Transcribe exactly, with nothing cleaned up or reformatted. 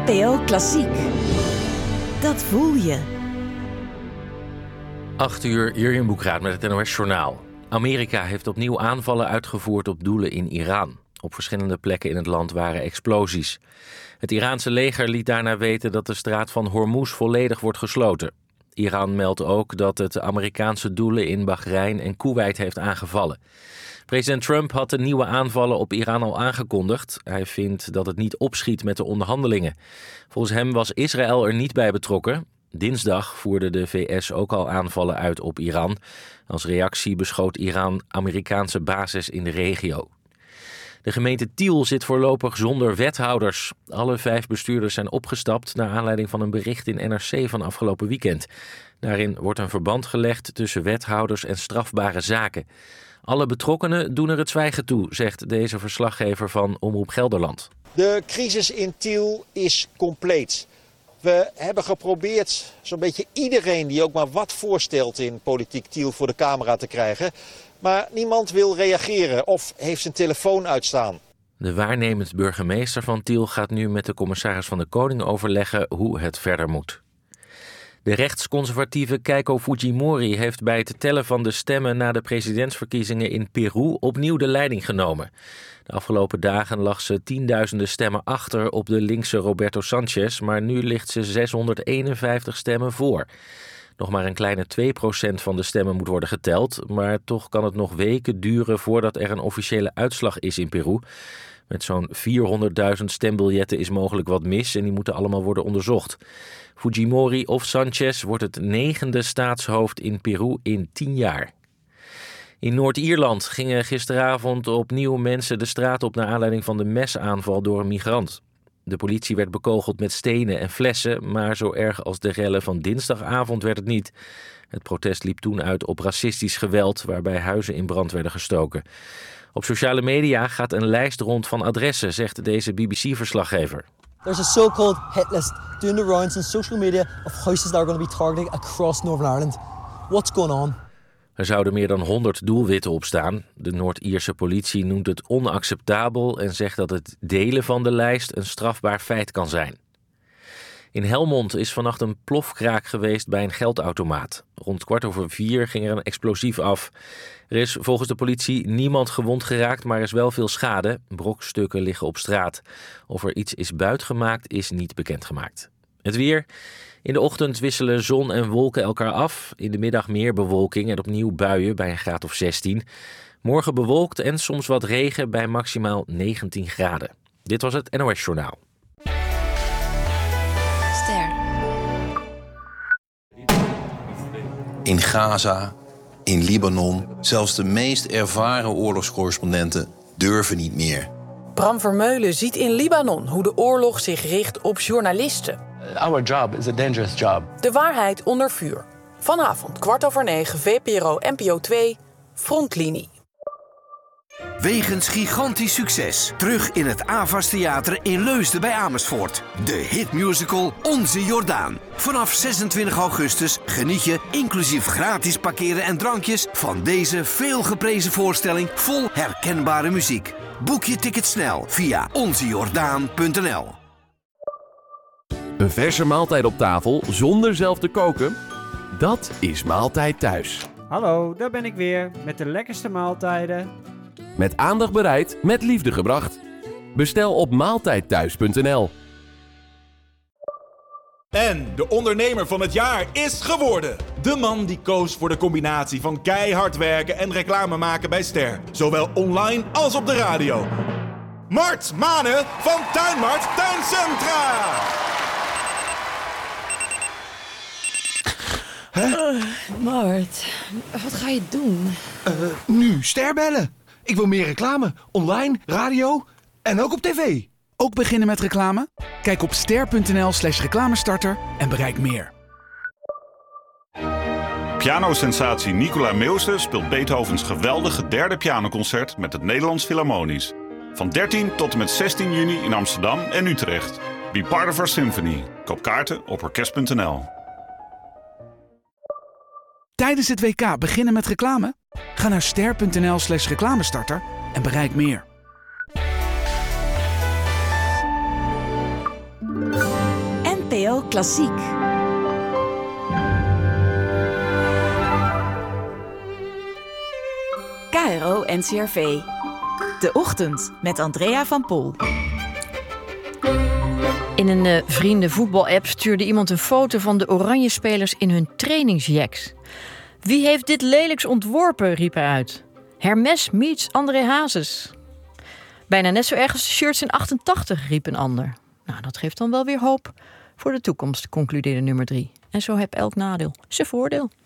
N P O Klassiek. Dat voel je. acht uur, Jurjen Boekraat met het N O S-journaal. Amerika heeft opnieuw aanvallen uitgevoerd op doelen in Iran. Op verschillende plekken in het land waren explosies. Het Iraanse leger liet daarna weten dat de straat van Hormuz volledig wordt gesloten. Iran meldt ook dat het Amerikaanse doelen in Bahrein en Koeweit heeft aangevallen. President Trump had de nieuwe aanvallen op Iran al aangekondigd. Hij vindt dat het niet opschiet met de onderhandelingen. Volgens hem was Israël er niet bij betrokken. Dinsdag voerde de V S ook al aanvallen uit op Iran. Als reactie beschoot Iran Amerikaanse bases in de regio. De gemeente Tiel zit voorlopig zonder wethouders. Alle vijf bestuurders zijn opgestapt naar aanleiding van een bericht in N R C van afgelopen weekend. Daarin wordt een verband gelegd tussen wethouders en strafbare zaken. Alle betrokkenen doen er het zwijgen toe, zegt deze verslaggever van Omroep Gelderland. De crisis in Tiel is compleet. We hebben geprobeerd zo'n beetje iedereen die ook maar wat voorstelt in politiek Tiel voor de camera te krijgen. Maar niemand wil reageren of heeft zijn telefoon uitstaan. De waarnemend burgemeester van Tiel gaat nu met de commissaris van de Koning overleggen hoe het verder moet. De rechtsconservatieve Keiko Fujimori heeft bij het tellen van de stemmen na de presidentsverkiezingen in Peru opnieuw de leiding genomen. De afgelopen dagen lag ze tienduizenden stemmen achter op de linkse Roberto Sanchez, maar nu ligt ze zeshonderdeenenvijftig stemmen voor. Nog maar een kleine twee procent van de stemmen moet worden geteld, maar toch kan het nog weken duren voordat er een officiële uitslag is in Peru. Met zo'n vierhonderdduizend stembiljetten is mogelijk wat mis en die moeten allemaal worden onderzocht. Fujimori of Sanchez wordt het negende staatshoofd in Peru in tien jaar. In Noord-Ierland gingen gisteravond opnieuw mensen de straat op naar aanleiding van de mesaanval door een migrant. De politie werd bekogeld met stenen en flessen, maar zo erg als de rellen van dinsdagavond werd het niet. Het protest liep toen uit op racistisch geweld, waarbij huizen in brand werden gestoken. Op sociale media gaat een lijst rond van adressen, zegt deze B B C-verslaggever. There's a so-called hit list doing the rounds on social media of houses that are going to be targeted across Northern Ireland. What's going on? Er zouden meer dan honderd doelwitten op staan. De Noord-Ierse politie noemt het onacceptabel en zegt dat het delen van de lijst een strafbaar feit kan zijn. In Helmond is vannacht een plofkraak geweest bij een geldautomaat. Rond kwart over vier ging er een explosief af. Er is volgens de politie niemand gewond geraakt, maar er is wel veel schade. Brokstukken liggen op straat. Of er iets is buitgemaakt is niet bekendgemaakt. Het weer. In de ochtend wisselen zon en wolken elkaar af. In de middag meer bewolking en opnieuw buien bij een graad of zestien. Morgen bewolkt en soms wat regen bij maximaal negentien graden. Dit was het N O S-journaal. Ster. In Gaza, in Libanon, zelfs de meest ervaren oorlogscorrespondenten durven niet meer. Bram Vermeulen ziet in Libanon hoe de oorlog zich richt op journalisten. Our job is a dangerous job. De waarheid onder vuur. Vanavond kwart over negen, V P R O N P O twee, Frontlinie. Wegens gigantisch succes. Terug in het Avas Theater in Leusden bij Amersfoort. De hitmusical Onze Jordaan. Vanaf zesentwintig augustus geniet je, inclusief gratis parkeren en drankjes, van deze veelgeprezen voorstelling vol herkenbare muziek. Boek je ticket snel via onze jordaan punt n l. Een verse maaltijd op tafel zonder zelf te koken? Dat is Maaltijd Thuis. Hallo, daar ben ik weer met de lekkerste maaltijden. Met aandacht bereid, met liefde gebracht. Bestel op maaltijd thuis punt n l. En de ondernemer van het jaar is geworden. De man die koos voor de combinatie van keihard werken en reclame maken bij Ster. Zowel online als op de radio. Mart Manen van Tuinmart Tuincentra. Huh? Uh, Mart, wat ga je doen? Uh, nu Ster bellen. Ik wil meer reclame. Online, radio en ook op tv. Ook beginnen met reclame? Kijk op ster punt n l slash reclamestarter en bereik meer. Pianosensatie Nicola Meeuwse speelt Beethovens geweldige derde pianoconcert met het Nederlands Philharmonisch. Van dertien tot en met zestien juni in Amsterdam en Utrecht. Be part of our symphony. Koop kaarten op orkest punt n l. Tijdens het W K beginnen met reclame? Ga naar ster punt n l slash reclamestarter en bereik meer. L Klassiek. K R O N C R V. De Ochtend met Andrea van Pol. In een uh, vriendenvoetbal-app stuurde iemand een foto van de Oranje-spelers in hun trainingsjacks. Wie heeft dit lelijks ontworpen, riep hij uit. Hermes meets André Hazes. Bijna net zo erg als de shirts in achtentachtig, riep een ander. Nou, dat geeft dan wel weer hoop voor de toekomst, concludeerde nummer drie. En zo heb elk nadeel zijn voordeel.